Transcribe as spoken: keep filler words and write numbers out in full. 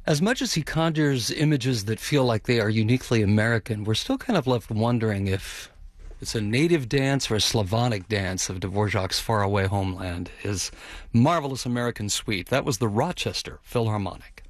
As much as he conjures images that feel like they are uniquely American, we're still kind of left wondering if it's a native dance or a Slavonic dance of Dvorak's faraway homeland, his marvelous American suite. That was the Rochester Philharmonic.